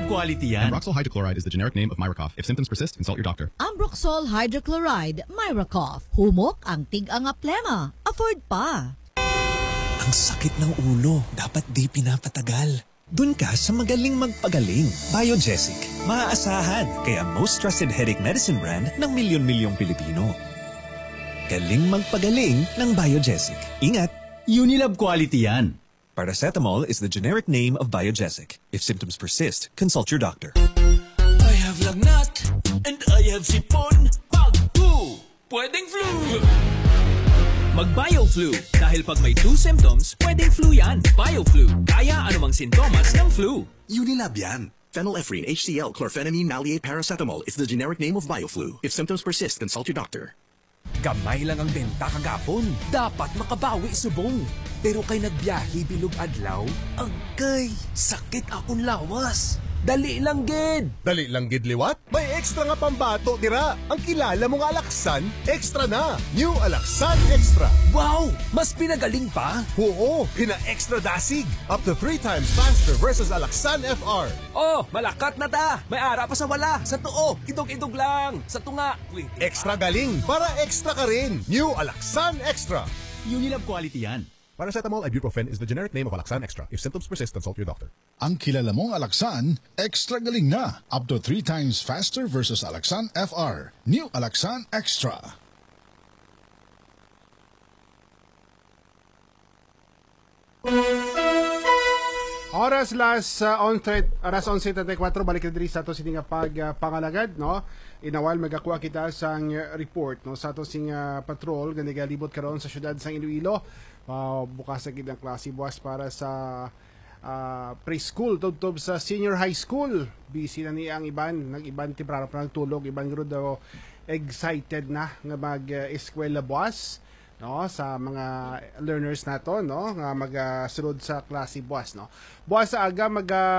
quality yan. Ambroxol hydrochloride is the generic name of Myracough. If symptoms persist, consult your doctor. Ambroxol hydrochloride, Myracough. Humok ang tig-ang plema. Afford pa. Ang sakit ng ulo, dapat di pinapatagal. Dun ka sa magaling magpagaling. Biogesic. Maaasahan, kaya most trusted headache medicine brand ng milyon-milyong Pilipino. Galing magpagaling ng Biogesic. Ingat! Unilab quality yan. Paracetamol is the generic name of Biogesic. If symptoms persist, consult your doctor. I have lagnat and I have sipon. Pag-flu! Pwedeng flu! Mag-BioFlu. Dahil pag may 2 symptoms, pwedeng flu yan. BioFlu. Kaya anumang sintomas ng flu. Unilab yan. Phenylephrine, HCl, chlorphenamine, maleate, paracetamol is the generic name of BioFlu. If symptoms persist, consult your doctor. Gamay lang ang benta kagapon. Dapat makabawi subong. Pero kay nagbiyahe bilog adlaw, agay, sakit akong lawas. Dali lang gid. Dali lang gid liwat? May extra nga pambato dira. Ang kilala mong Alaxan, extra na. New Alaxan Extra. Wow, mas pinagaling pa. Oo, pina-extra dasig. Up to 3 times faster versus Alaxan FR. Oh, malakat na ta. May ara pa sa wala. Sa tuo, idog-idog lang. Sa tunga. Wait, Extra galing para extra ka rin. New Alaxan Extra. Unilab quality yan. Paracetamol ibuprofen is the generic name of Alaxan Extra. If symptoms persist, consult your doctor. Ang kilala mong Alaxan, extra galing na. Up to 3 times faster versus Alaxan FR. New Alaxan Extra. Oras alas 11:34, balik na diri sa ato sining pagpangalagad, no? Inawal magakuha kita sang report, no, sa ato sing patrol nga nagalibot karon sa syudad sang Iloilo. Bukas sa gid ang klase buwas para sa preschool tubtob sa senior high school. Busy na ni ang iban, nag-iban temprano pa nagtulog, iban gud daw excited na nga mag-eskwela buwas, no, sa mga learners nato, no, nga magsunod sa klase buwas, no. Buwas sa aga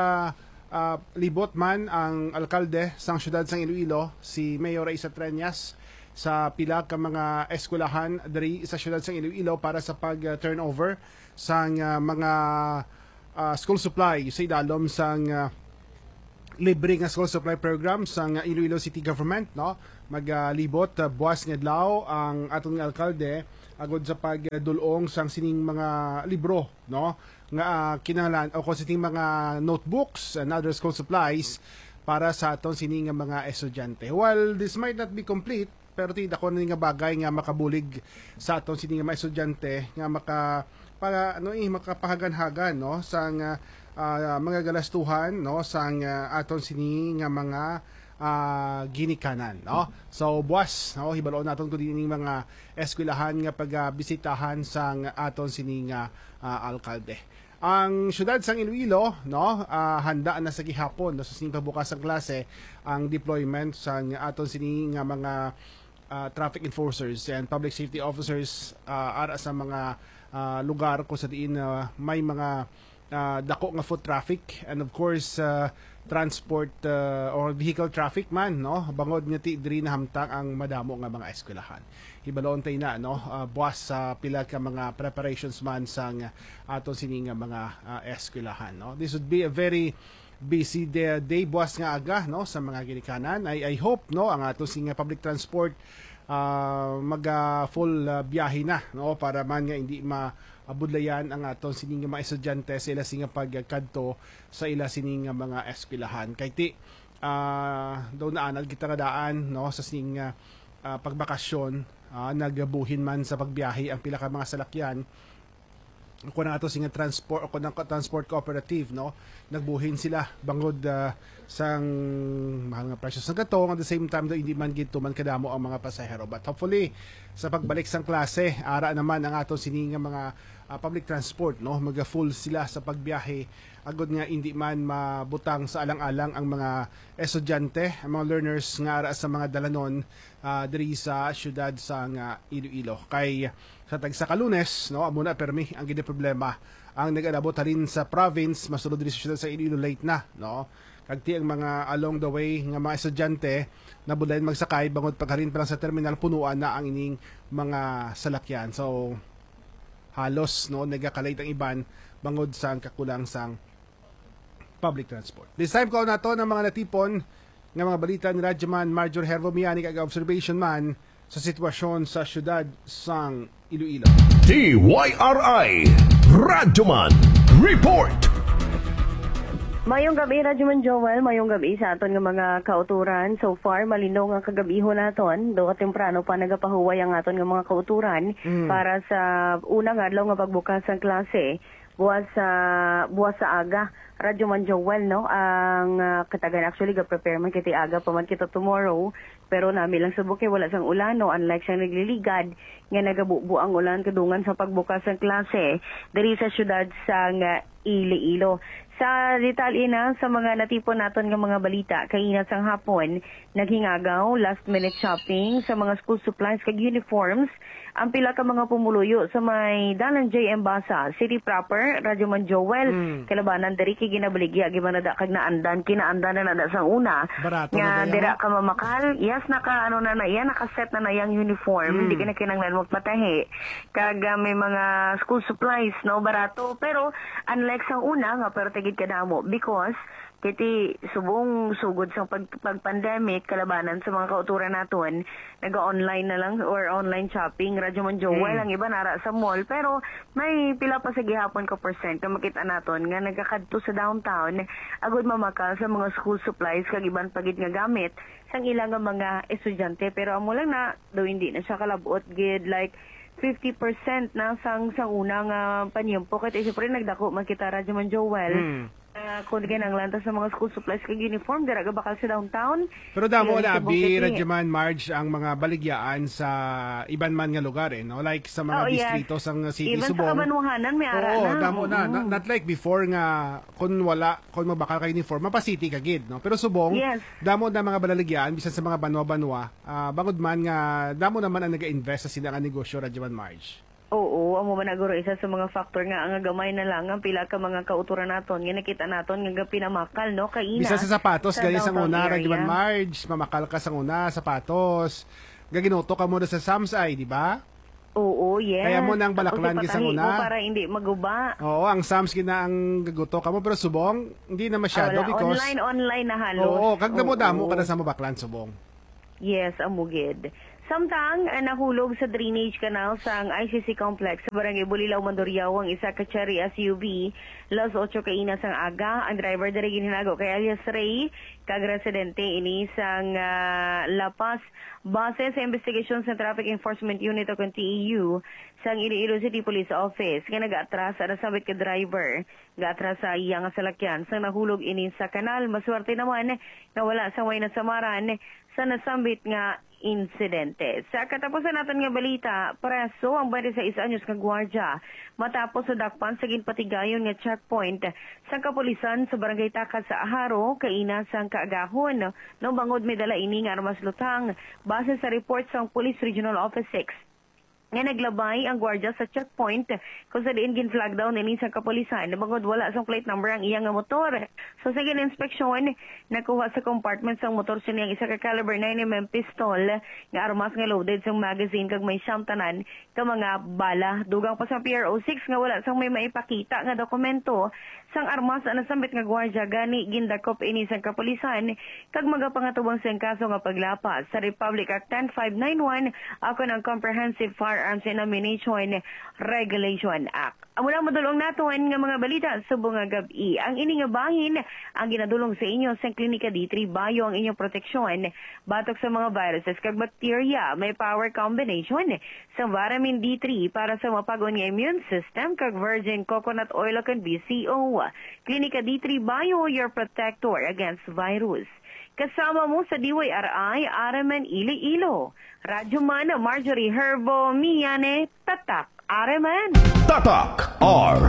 libot man ang alkalde sang syudad sang Iloilo, si Mayor Isa Treñas, sa pila ka mga eskwelahan diri sa syudad sang Iloilo para sa pag-turnover sang mga school supply sa idalom sang libre nga school supply program sang Iloilo City Government, no. Maglibot buwas nga adlaw ang atong alkalde agod sa pagdulong sang sining mga libro, no, nga kinahanglan o sining mga notebooks and other school supplies para sa aton sining mga estudyante. While this might not be complete, pero tidak ko na nga bagay nga makabulig sa aton sining mga estudyante nga makapahagan-hagan, no, sang mga galastuhan, no, sang aton sining mga ginikanan, no. So buwas, no, hibalo naton ko din mga eskwelahan nga pagbisitahan sang aton sining alkalde. Ang syudad sang Iloilo, no, handa na sa gihapon, no, sa sining pagbukas ang klase ang deployment sang aton sining mga traffic enforcers and public safety officers ara sa mga lugar kung sa diin may mga dako nga foot traffic and of course transport or vehicle traffic man, no, bangod nga diri na hamtang ang madamo nga mga eskwelahan. Hibaloon tay na, no, buwas sa pila ka mga preparations man sang aton sining mga eskwelahan, no. This would be a very busy day buwas nga aga, no, sa mga ginikanan. I hope, no, ang ato sing public transport mag full biyahe na, no, para man nga hindi maabudlayan ang aton sining mga estudyante sa ila sing pagkadto sa ila sining mga eskwelahan. Kay ti daw naanad kita nga daan, no, sa sining pagbakasyon, nagabuhin man sa pagbiyahe ang pila ka mga salakyan. Kung na ato singa transport o kung transport cooperative, no, nagbuhin sila bangod sang mahal nga presyo sa gatong, at the same time do hindi man gito man kadamo ang mga pasahero. But hopefully sa pagbalik sang klase ara naman ang ato sininga mga public transport, no, maga full sila sa pagbiyahe agod nga hindi man mabutang sa alang-alang ang mga estudyante, ang mga learners nga ara sa mga dalanon diri sa syudad sang Iloilo. Kay sa tagsa ka Lunes, no, amo na permi ang gid problema ang nag-alabot halin sa province, masulod diri sa syudad sa Iloilo late na, no. Kagti ang mga along the way nga mga estudyante na bulayan magsakay bangod pagharin pa lang sa terminal punuan na ang ining mga salakyan. So halos, no, nagakalate ang iban bangod sa kakulang sang public transport. This time ko na to ng mga natipon ng mga balita ni Radyoman Marjorie Hervomiani kag observation man sa sitwasyon sa syudad sang Iloilo. TYRI Radyoman Report. Mayong gabi, Radyoman Joel. Mayong gabi sa aton nga mga kauturan. So far, malinaw nga kagabiho naton. Do temprano pa nagapahuway ang aton nga mga kauturan para sa unang adlaw nga pagbukas ng klase. Buwas sa aga. Radyoman Joel, no? Ang katagan actually ga-prepare man kiti aga pa man kita tomorrow. Pero nami lang sa buke, wala sang ulan, no? Unlike siyang nagliligad, nga nagabubu ang ulan kadungan sa pagbukas ng klase diri sa syudad sang Iloilo. Sa detalye sa mga natipon naton nga mga balita, kaina sang hapon, naghingagaw, last minute shopping sa mga school supplies kag uniforms, ang pila ka mga pumuluyo sa may Dalan J. Embasa, City Proper, Radyoman Joel, kalabanan diri kay ginabaligya, gimanada kag naandan, kinaandan na sang una. Barato nga na dira ka mamakal, yes, naka-set na yang uniform, hindi ka na kinanglan magpatahi. Kag may mga school supplies, no, barato, pero unlike sang una, nga pero tigid kadamo because kiti subong sugod sa pag-pandemic kalabanan sa mga kauturan naton naga-online na lang or online shopping Radyoman Joel ang iba nara sa mall pero may pila pa sa gihapon ka percent na makita naton nga nagakadto sa downtown agud mamakal sa mga school supplies kag iban pagid nga gamit sang ilang nga mga estudyante pero amo lang na daw hindi na siya kalabot gid like 50% na sang unang panyempo kasi siyempre nagdako man kita Radyoman Joel kung ang lantas sa mga school supplies kag uniform dira ga bakal sa downtown pero damo na abi Radyoman Marge ang mga baligyaan sa iban man nga lugar no like sa mga distrito sang City even Subong sa kabanwahanan may ara na damo na not like before nga kung mabakal ka uniform mapa city ka gid no pero Subong damo na mga balaligyan bisan sa mga banwa bangod man nga damo naman ang naga-invest sa sila nga negosyo Radyoman Marge. Oo, amo man naguro isa sa mga factor nga ang gamay na lang ang pila ka mga kauturan naton nga nakita naton nga pinamakal no kaina. Bisa sa sapatos gali sang una Radyoman Marge, mamakal ka sang una sapatos. Gaginoto ka mo sa Samsay, di ba? Oo, yes. Kaya mo nang balaklan gisang una. Para hindi maguba. Oo, ang Sams gina ang gaguto ka mo pero Subong hindi na masyado because online na halos. Oo, kag damo ka na sa mabaklan Subong. Yes, amugid. Samtang nahulog sa drainage canal sa ICC complex sa Barangay Bulilaw, Mandurriao ang isa ka cherry SUV las 8 kaina sang aga ang driver diri ginhinago kay alias Ray kag residente ini sang La Paz base sa investigation sa Traffic Enforcement Unit o TEU sang Iloilo City Police Office nga nag-atras sa sabit ka driver ga-atras sa iyang salakyan sang nahulog ini sa kanal. Maswerte naman na wala sa way nasamaran sa nasambit nga insidente. Sa katapusan natin nga balita, preso ang 26 anyos nga gwardya matapos sa dakpan sa ginpatigayon nga checkpoint sa kapulisan sa Barangay Takas sa Aharo, kaina sang kaagahon. No bangod may dala ini nga armas lutang base sa report sang Police Regional Office 6. Nga naglabay ang gwardya sa checkpoint kung sa diin gin-flag down ni sa kapulisan. Bangod wala sang plate number ang iyang motor. So sa gin-inspeksyon, nakuha sa compartment sang motor sa niyang isa ka caliber 9mm pistol nga armas nga loaded sang magazine kag may siyam tanan ka mga bala. Dugang pa sa PRO6 nga wala sang may maipakita nga dokumento sang armas na nasambit nga gwardya gani gindakop ini sang kapulisan kag magapangatubang sang kaso nga paglapas sa Republic Act 10591 ako ng Comprehensive Firearms and Ammunition Regulation Act. Amo lang madulong naton nga mga balita subong nga gabi. Ang ini nga bahin ang ginadulong sa inyo sa Klinika D3 Bayo ang inyong proteksyon batok sa mga viruses kag bacteria. May power combination sa vitamin D3 para sa mapagon nga immune system kag virgin coconut oil kag BCO. Klinika D3 Bayo, your protector against virus. Kasama mo sa DYRI, Araman Iloilo. Radyoman Marjorie Hervomiani, Tatak Araman. Tatak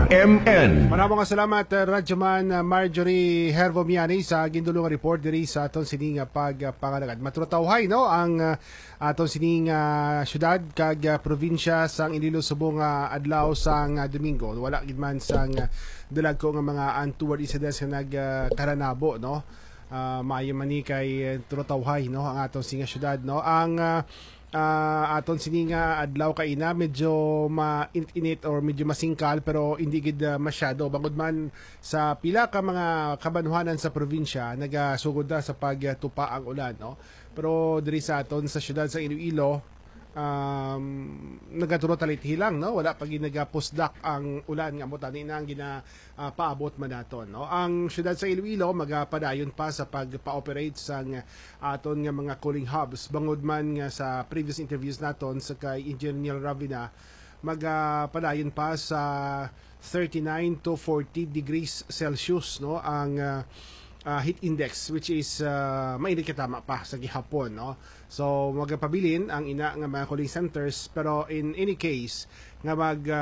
RMN. Maraming salamat Radyoman Marjorie Hervomiani sa gindulong report diri sa aton sining pagpangalagad. Maturotawhay no ang aton sining syudad kag probinsya sang Iloilo Subong adlaw sang Domingo. Wala gid man sang dalag ko nga mga untoward incidents nga nagkaranabo no. Maayo man ni kay turotawhay no ang atong singa syudad no ang aton sini nga adlaw kaina medyo mainit or medyo masingkal pero hindi gid masyado bangod man sa pila ka mga kabanwanan sa probinsya nagasugod na sa pagtupa ang ulan, no. Pero diri sa aton sa syudad sa Iloilo nagaturo taliti lang, no, wala pa ginagapusdak ang ulan nga mo tani na ang paabot man naton, no. Ang syudad sa Iloilo magapadayon pa sa pagpa-operate sang aton nga mga cooling hubs bangod man nga sa previous interviews naton sa kay Engineer Ravina magapadayon pa sa 39 to 40 degrees Celsius, no, ang heat index which is mainit katama pa sa gihapon, no. So magapabilin ang ina nga mga cooling centers pero in any case nga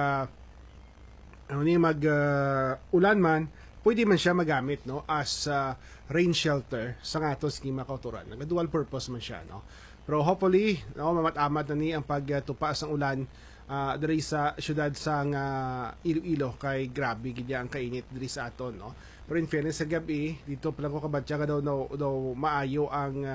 ulan man pwede man siya magamit, no, as rain shelter sa ato sa kauturan. Nag-dual purpose man siya, no. Pero hopefully, no, mamat-amat na ni ang pagtupa sa ulan diri sa syudad sa Iloilo kay grabe gid ang kainit diri sa aton, no. Pero in fairness sa gabi dito pa lang ko kabatya ka daw maayo ang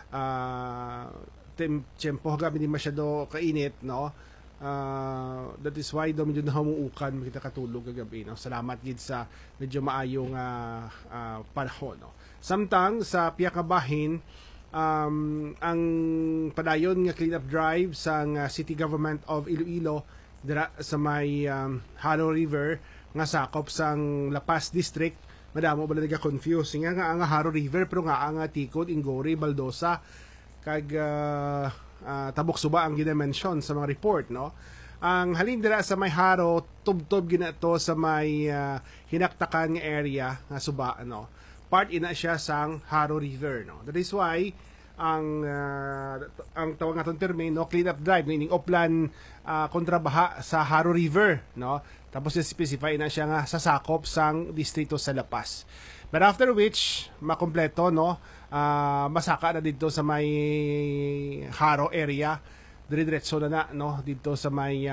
tempo gabi di masyado kainit, no. That is why daw medyo nahamuukan makita katulog kagabi, no. Salamat gid sa medyo maayong panahon, no. Samtang sa piyakabahin ang padayon nga cleanup drive sa City Government of Iloilo dira sa may Haro River nga sakop sang La Paz District. Madamo ba na confuse nga ang Haro River pero nga ang Tikod, Ingori, Baldosa kag Tabok Suba ang gina-mention sa mga report, no. Ang halin dira sa may Haro tubtob ginato sa may hinaktakan nga area nga Suba, no. Part ina siya sang Haro River, no. That is why ang tawag naton terme, no, cleanup drive meaning uplan kontrabaha sa Haro River, no. Tapos specify na siya nga sa sakop sang distrito sa La Paz. But after which makompleto, no, masaka na dito sa may Haro area, dire-diretso na, no, dito sa may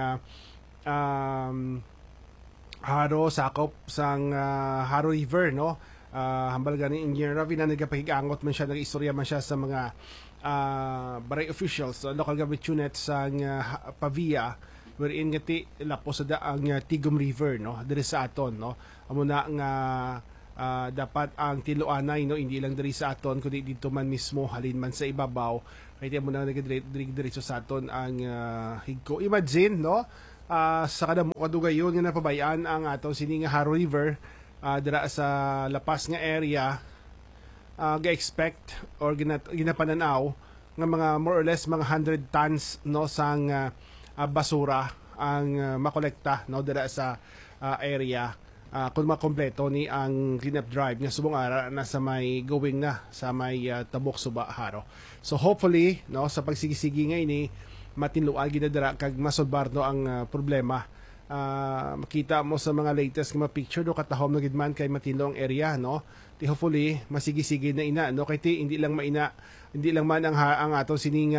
Haro sakop sang Haro River, no. Hambal gani Engineer Ravina nagpahigangot man siya, nag-istorya man siya sa mga barangay officials, local government unit sa Pavia wherein ngati lapos sa ang Tigom River, no, diri sa aton, no. Amo na nga dapat ang tiluanay, no, hindi lang diri sa aton kundi dito man mismo halin man sa ibabaw kay mo na diretso sa aton ang higko. Imagine, no, sa kada kadugayon nga napabayaan ang aton sini nga Haro River dira sa La Paz nga area, ga-expect or ginapananaw nga mga more or less mga 100 tons, no, sang basura ang makolekta, no, dira sa area kung makompleto ni ang cleanup drive nga subong ara na sa may going na sa may Tabok Suba, Haro. So hopefully, no, sa pagsigisigi nga ini matinluan gid dira kag masolbar, no, ang problema. Makita mo sa mga latest nga picture do katahom na gid man kay matinlo ang area, no. Ti hopefully masigi-sige na ina, no, kay ti hindi lang man ang aton sining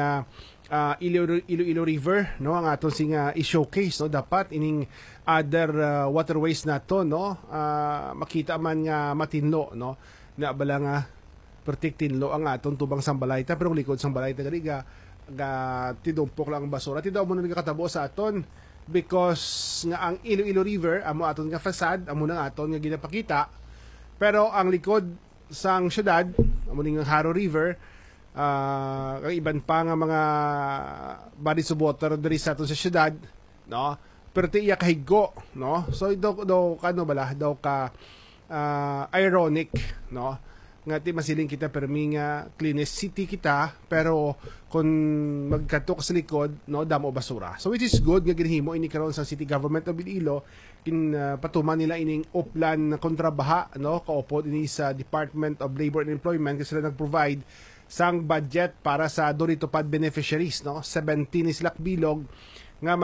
Iloilo River, no, ang aton sing i-showcase, no, dapat ining other waterways nato, no, makita man nga matinlo, no, na bala nga pertiktinlo ang aton tubang Sambalayta pero likod Sambalayta gani ga tidumpok lang ang basura. Ti daw mo nagkatabo sa aton because nga ang Iloilo River amo aton nga facade, amo nang aton nga ginapakita, pero ang likod sang syudad amo ning Haro River, ang iban pa nga mga bodies of water diri sa aton sa syudad, no, pero ti iya kahigo, no. So do kano bala daw ka ironic, no, nga ti masiling kita permi nga cleanest city kita pero kung magkatok sa likod, no, damo basura. So which is good nga ginhimo ini karon sa City Government of Iloilo patuman nila ining uplan na kontrabaha, no, kaupod ini sa Department of Labor and Employment kasi sila nag-provide sang budget para sa Doritopad beneficiaries, no. 17 islak bilog nga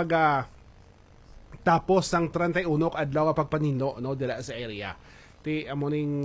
tapos sang 31 adlaw pagpanino, no, dira sa area. Ti amo ning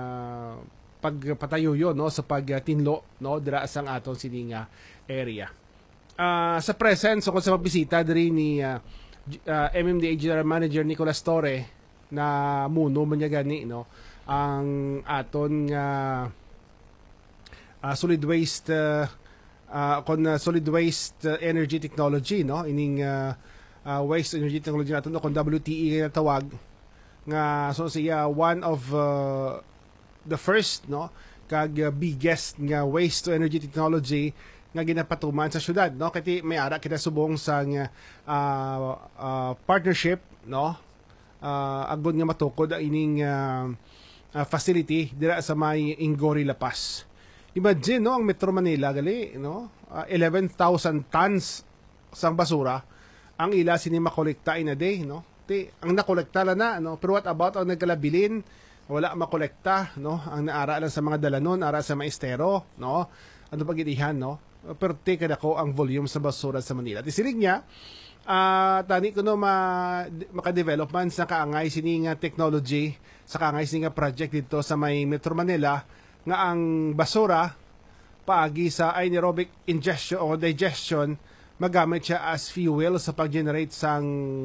pagpatayo yon, no, sa pagtinlo, no, dira sang aton sininga area. Sa presence o kung sa pagbisita diri ni MMDA General Manager Nicolas Torre na muno man niya gani, no, ang aton solid waste kon solid waste energy technology, no, ining waste energy technology naton no, kon WTE nga tawag nga, so siya one of the first, no, kag biggest nga waste to energy technology nga ginapatuman sa syudad, no, kati may ara kita subong sa partnership, no, agod nga matukod ang ining facility dira sa may Ingori, La Paz. Imagine, no, ang Metro Manila gali, no, 11,000 tons sang basura ang ila sini makolekta in a day, no. Ang nakolekta na, no, pero what about ang nagkalabilin? Wala makolekta, no. Ang naara lang sa mga dalanon, ara sa maestero, no. Ano pagitihan, no. Pero kada ko ang volume sa basura sa Manila. Tisilig niya, tani ko no maka-develop man sa kaangay sini nga technology, sa kaangay sini nga project dito sa may Metro Manila nga ang basura paagi sa anaerobic ingestion o digestion magamit siya as fuel sa pag-generate sang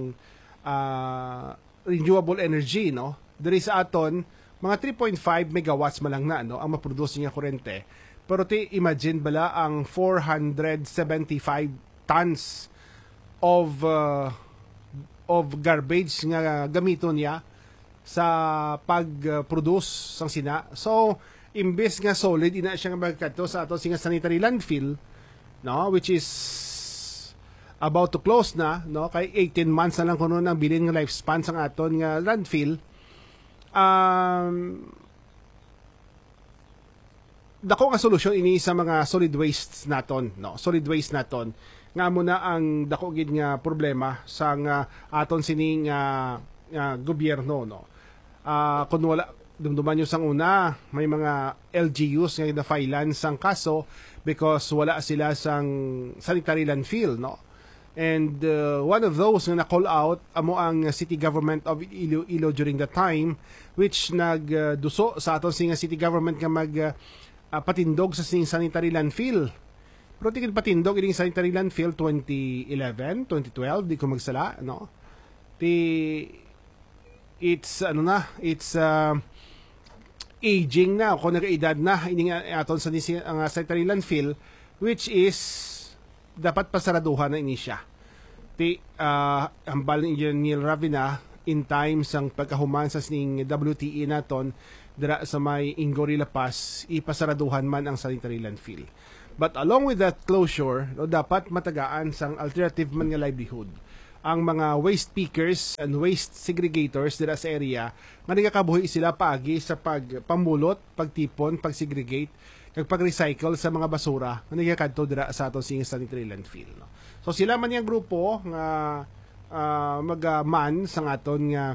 renewable energy, no. Diri sa aton mga 3.5 megawatts malang na, no, ang maproduce niya kuryente. Pero imagine bala ang 475 tons of garbage nga gamito niya sa pag-produce sang sina. So imbes nga solid ina siya nga magkadto sa ato singa sanitary landfill, no, which is about to close na, no, kay 18 months na lang kuno ang bilin nga lifespan sang aton nga landfill. Dako nga solusyon ini sa mga solid waste naton, no, solid waste naton nga muna ang dako gid nga problema sang aton sining gobyerno, no. Kun wala dumduman nyo sang una, may mga LGUs nga na-filean sang kaso because wala sila sang sanitary landfill, no. And one of those nga na-call out amo ang city government of Iloilo during the time, which nagduso sa aton singa city government nga patindog sa sing sanitary landfill. Pero tigil patindog ining sanitary landfill 2011, 2012, di ko magsala, no. It's aging na, kung nag-edad na ining aton sa ang sanitary landfill, which is dapat pasaraduhan na ini siya. Ambal ni Engineer Ravina in time sang pagkahuman sa sning WTE naton dira sa may Ingori, La Paz, ipasaraduhan man ang sanitary landfill. But along with that closure, no, dapat matagaan sang alternative man nga livelihood ang mga waste pickers and waste segregators dira sa area nga nagakabuhi sila paagi sa pagpamulot, pagtipon, pagsegregate, kag pag-recycle sa mga basura nga nagakadto dira sa aton sing sanitary landfill, no. So sila man yang grupo nga magman sa aton nga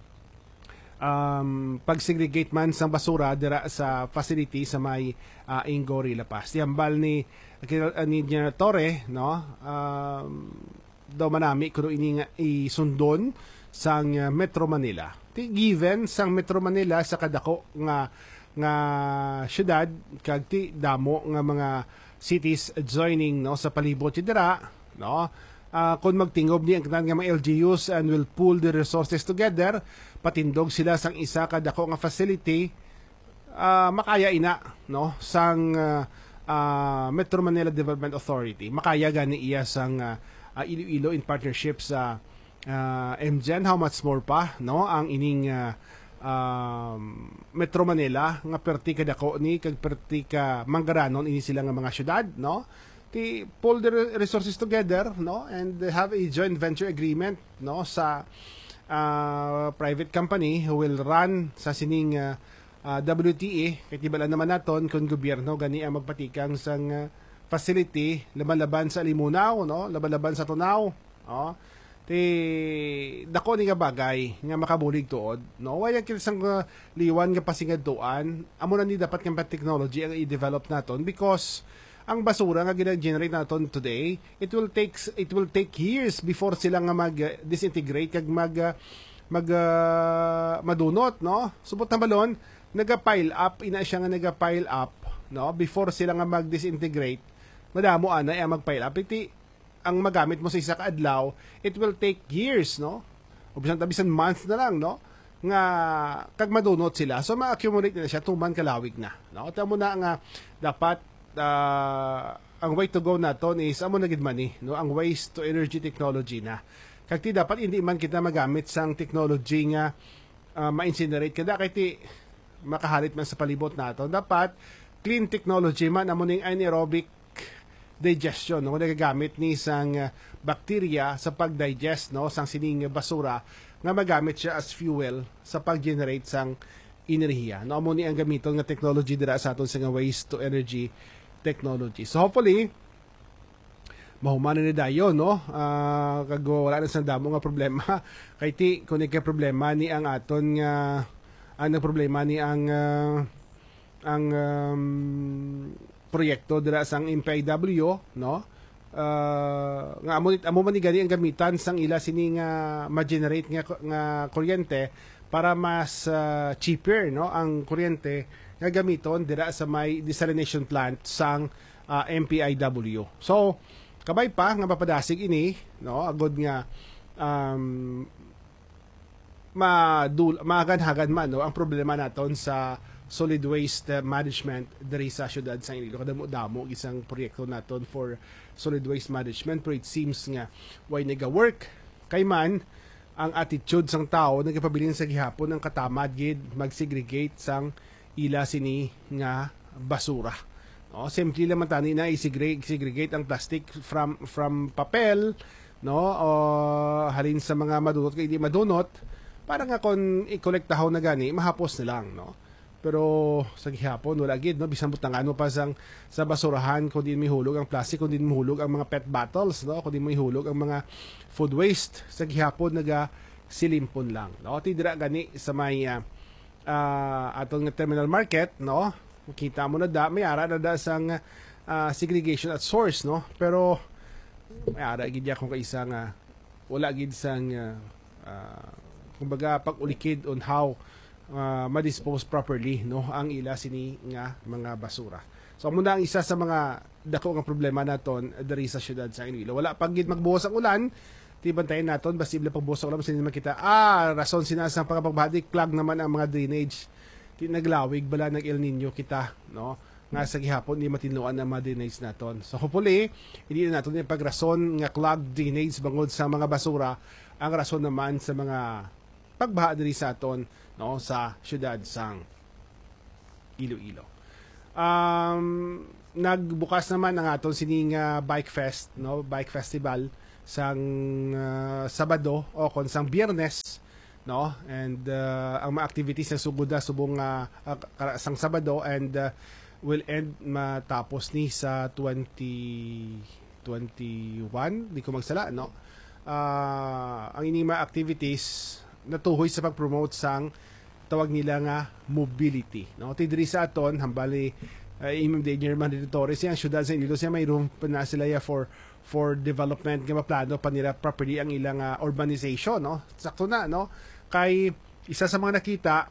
pag-segregate man sang basura dira sa facility sa may Ingori, La Paz. Diambal ni Torre, no, daw manami kuno ini nga isundon sang Metro Manila. Given sang Metro Manila sa kadako nga syudad kag ti damo nga mga cities adjoining, no, sa palibot dira, no. Kung magtingob ni ang nga mga LGUs and will pool the resources together, patindog sila sang isa kadako nga facility, makaya ina, no, sang Metro Manila Development Authority. Makaya gani iya sang Iloilo in partnership sa MGen, how much more pa, no, ang ining Metro Manila nga perti kadako ni kag perti ka Mangaranon ini sila nga mga syudad, no. Ti pull the resources together, no, and have a joint venture agreement, no, sa private company who will run sa sining WTE. Kaya tibala naman naton kung gobyerno gani ang magpatikang sang facility laban-laban sa limunaw, no, laban-laban sa tunaw, no. Dako ni nga bagay nga makabulig tuod, no. Wala kisang liwan nga pasingadtuan amo na ni dapat nga technology ang i-develop naton because ang basura nga gina-generate naton today, it will take years before sila nga mag-disintegrate kag madunot, no. Subot na balon naga-pile up, ina siya nga naga-pile up, no, before sila nga mag-disintegrate. Madamo ana ang mag-pile up. Iti ang magamit mo sa isa ka adlaw, it will take years, no. O bisan months na lang, no, nga kag madunot sila. So ma-accumulate na siya tuman kalawig na, no. Tamo na nga dapat ang way to go naton is amo na gid man ni, no, ang waste to energy technology na. Kag ti dapat hindi man kita magamit sang technology nga ma-incinerate kada kay ti makaharit man sa palibot nato. Dapat clean technology man amo ning anaerobic digestion, no, nagagamit ni sang bacteria sa pag-digest, no, sang sining basura nga magamit siya as fuel sa pag-generate sang enerhiya. No, amo ni ang gamiton nga technology dira sa aton sa waste to energy technology. So hopefully mahuman ni dayon, no, kag wala na sang damo nga problema kay ti kun kay problema ni ang aton nga ang problema ni ang proyekto dira sang MPIW, no, nga amo man ni gani ang gamitan sang ila sini nga ma-generate nga kuryente para mas cheaper, no, ang kuryente nga gamiton dira sa may desalination plant sang MPIW. So kabay pa nga mapadasig ini, no, agod nga maganhagan man, no, ang problema naton sa solid waste management diri sa syudad sa Iloilo. Kadamo-damo isang proyekto naton for solid waste management, pero it seems nga why nega-work kay man ang attitude sang tao nagapabilin sa gihapon ang katamad gid mag-segregate sang ila sini nga basura. No, simple lang tani na i-segregate ang plastic from papel, no, o halin sa mga madunot kay di madunot para nga kon i-kolektahon na gani mahapos na lang, no. Pero sa gihapon wala gid, no, bisan butang ano pa sa basurahan kung di mihulog ang plastic, kung di mihulog ang mga PET bottles, no, kung di mihulog ang mga food waste, sa gihapon naga silimpon lang, no. Ti dira gani sa may atong terminal market, no, kita mo na may ara na da sang segregation at source, no, pero may ara gid ya kung kaisa nga wala gid sang kumbaga pag-ulikid on how ma-dispose properly, no, ang ila sini nga mga basura. So muna ang isa sa mga dako nga problema naton diri sa syudad sa Iloilo. Wala pag gid magbuhos ang ulan, ti bantayan naton basible pagbuhos ang ulan sa makita rason sinasang pagpagbadik clog naman ang mga drainage. Ti naglawig bala nag El Nino kita, no, nga sa gihapon di matinluan ang mga drainage naton. So hopefully hindi na naton yung pagrason nga clog drainage bangod sa mga basura, ang rason naman sa mga pagbaha diri sa aton, no, sa syudad sang Iloilo. Nagbukas naman ang aton sining bike fest, no, bike festival sang Sabado o kon sang Biyernes, no, and ang mga activities na suguda subong sang Sabado and will end matapos ni sa 2021, di ko magsala, no. Ang ining mga activities natuhoy sa pag-promote sang tawag nila nga mobility, no. Tidri sa aton hambali imam danger man dito siya ang syudad sa Iloilo siya may room pa na sila ya for development nga maplano pa nila properly ang ilang urbanization, no. Sakto na, no, kay isa sa mga nakita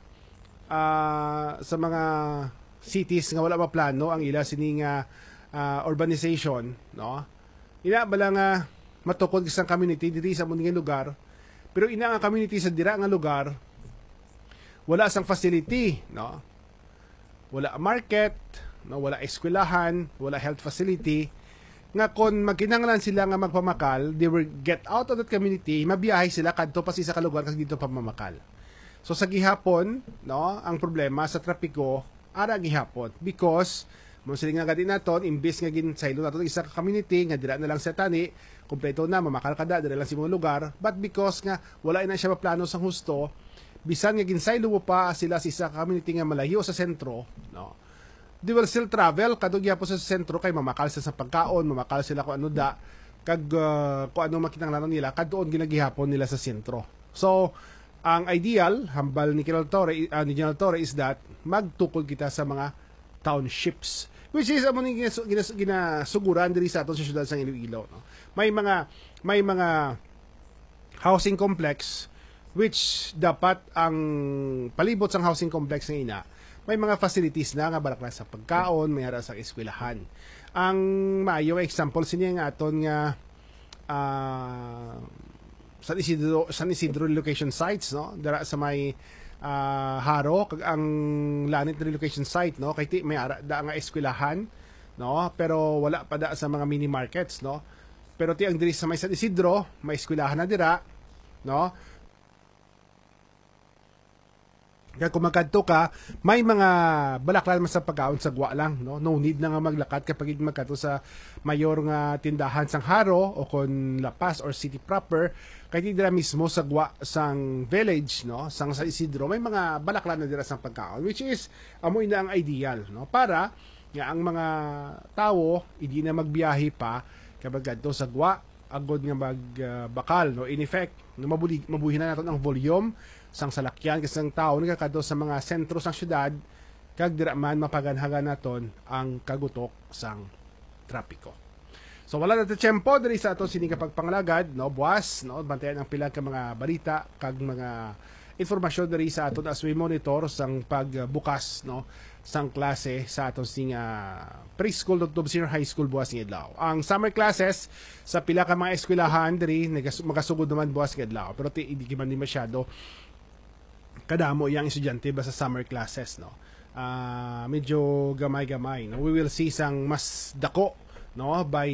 sa mga cities nga wala maplano ang ila sining urbanization, no. Ina bala nga matukod isang community diri sa munting lugar, pero ina nga community sa dira nga lugar wala sang facility, no. Wala market, no, wala eskwelahan, wala health facility nga kon magkinahanglan sila nga magpamakal, they will get out of that community, mabiyahe sila kadto pa sa lugar kag dito pamamakal. So sa gihapon, no, ang problema sa trapiko ara gihapon because mo sila nga gadi naton imbes nga ginsaylo naton isa ka community nga dira na lang sa tani kompleto na mamakal kada dira lang sa mga lugar, but because nga wala na siya maplano sang husto, bisan nga ginsaylo pa sila sa isa ka community nga malayo sa sentro, no, they will still travel kadug gyapon sa sentro kay mamakal sa pagkaon, mamakal sila kung ano da kag kung ano makinahanglan nila kadtuon ginagihapon nila sa sentro. So ang ideal hambal ni General Torre is that magtukod kita sa mga townships, which is amo ning ginasuguran diri sa aton sa syudad sa Iloilo, no. May mga housing complex which dapat ang palibot sang housing complex nga ina may mga facilities na nga balak na sa pagkaon, may hara sa eskwelahan. Ang maayo example sini nga aton nga San Isidro relocation sites, no, dara sa may Haro kag ang Lanit relocation site, no, kay may ara da nga eskwelahan, no? Pero wala pa da sa mga mini markets, no? Pero ti ang diri sa may San Isidro, may eskwelahan na dira, no? Kaya kung magkadto ka, may mga balaklan man sa pagkaon sa gwa lang, no? No need na nga maglakad kapag magkadto sa mayor nga tindahan sang Haro o kon La Paz or city proper, kay dira mismo sa gwa sang village, no? Sang San Isidro, may mga balaklan na dira sang pagkaon, which is amoy na ang ideal, no? Para nga ang mga tao hindi na magbiyahe pa kapag kadto sa gwa agod nga magbakal, no? In effect, no, mabuhi na naton ang volume sang salakyan kasi ang tao nagkakadto sa mga sentro sang syudad kag dira man mapaganhagan naton ang kagutok sang trapiko. So wala na ta tiyempo diri sa aton sining pagpangalagad, no? Buwas, no? Bantayan ang pila ka mga balita kag mga informasyon diri sa aton as we monitor sang pagbukas, no, sang klase sa aton sing preschool to senior high school buwas ng adlaw. Ang summer classes sa pila ka mga eskwelahan diri magasugod naman buwas ng adlaw, pero hindi man ni masyado kadamo yang estudyante ba sa summer classes, no? Medyo gamay-gamay, no? We will see sang mas dako, no, by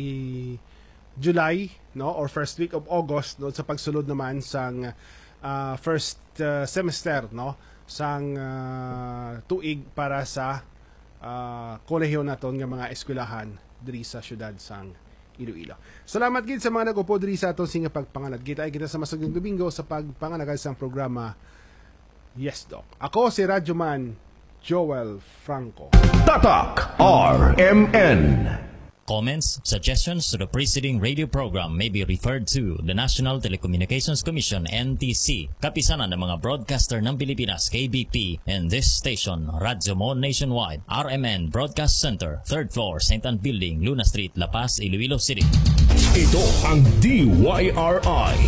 July, no, or first week of August, no, sa pagsulod naman sang first semester, no, sang tuig para sa kolehiyo naton nga mga eskwelahan diri sa syudad sang Iloilo. Salamat gid sa mga nag-upo diri sa aton sing pagpanganad. Kita sa masaging Domingo sa pagpanganagad sang programa Yes Doc. Ako si Radyoman Joel Franco. Tatak RMN. Comments, suggestions to the preceding radio program may be referred to the National Telecommunications Commission, NTC, kapisanan ng mga broadcaster ng Pilipinas, KBP, and this station, Radyo Mo Nationwide, RMN Broadcast Center, 3rd floor, St. Anne Building, Luna Street, La Paz, Iloilo City. Ito ang DYRI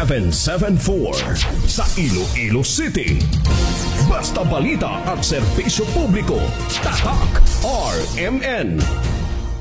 774 sa Iloilo City. Basta balita at serbisyo publiko. Tatak RMN.